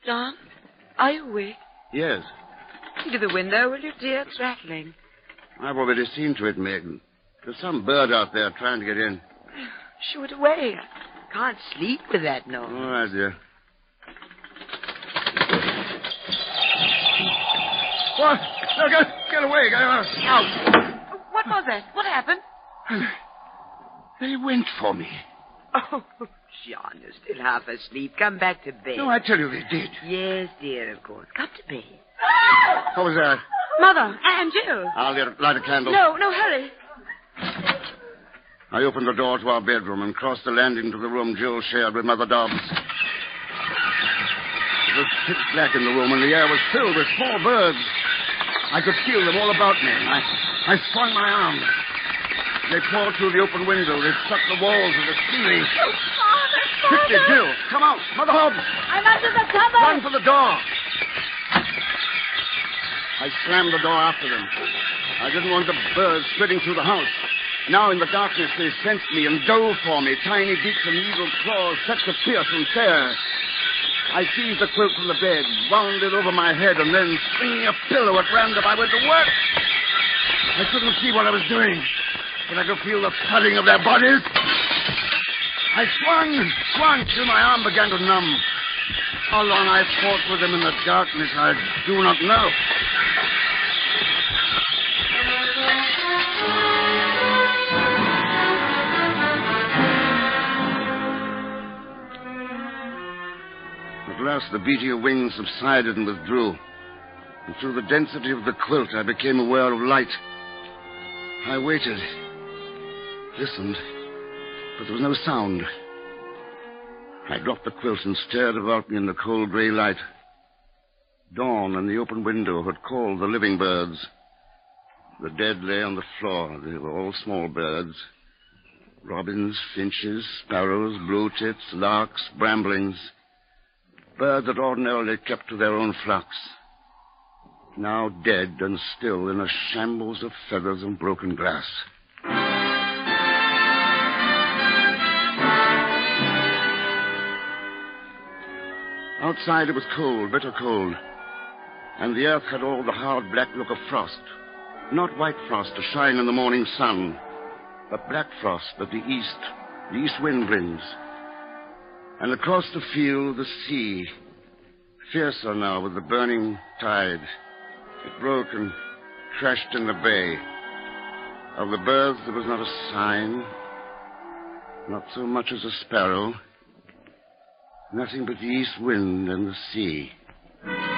Don, are you awake? Yes. To the window, will you, dear? It's rattling. I've already seen to it, Megan. There's some bird out there trying to get in. Shoo it away. I can't sleep with that noise. All right, dear. What? No, get away. Get out. Out. What was that? What happened? They went for me. Oh, John, you're still half asleep. Come back to bed. No, I tell you they did. Yes, dear, of course. Come to bed. What was that? Mother and Jill. I'll light a candle. No, hurry. I opened the door to our bedroom and crossed the landing to the room Jill shared with Mother Dobbs. It was pitch black in the room, and the air was filled with small birds. I could feel them all about me. I swung my arms. They poured through the open window. They struck the walls of the ceiling. Oh, Father! Quickly, Jill, come out. Mother Hobbs. I'm under the cover. Run for the door. I slammed the door after them. I didn't want the birds spreading through the house. Now in the darkness they sensed me and dove for me. Tiny beaks and evil claws set to pierce and tear. I seized the quilt from the bed, wound it over my head, and then, swinging a pillow at random, I went to work. I couldn't see what I was doing, but I could feel the thudding of their bodies. I swung till my arm began to numb. How long I fought with them in the darkness, I do not know. At last, the beating of wings subsided and withdrew. And through the density of the quilt, I became aware of light. I waited, listened, but there was no sound. I dropped the quilt and stared about me in the cold gray light. Dawn and the open window had called the living birds. The dead lay on the floor. They were all small birds. Robins, finches, sparrows, blue tits, larks, bramblings. Birds that ordinarily kept to their own flocks. Now dead and still in a shambles of feathers and broken glass. Outside it was cold, bitter cold. And the earth had all the hard black look of frost. Not white frost to shine in the morning sun, but black frost that the east wind brings. And across the field, the sea, fiercer now with the burning tide. It broke and crashed in the bay. Of the birds, there was not a sign, not so much as a sparrow. Nothing but the east wind and the sea.